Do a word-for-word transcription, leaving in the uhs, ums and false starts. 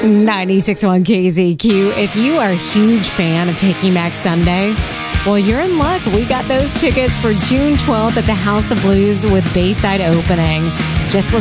ninety-six point one K Z Q. If you are a huge fan of Taking Back Sunday, well, you're in luck. We got those tickets for June twelfth at the House of Blues with Bayside opening. Just listen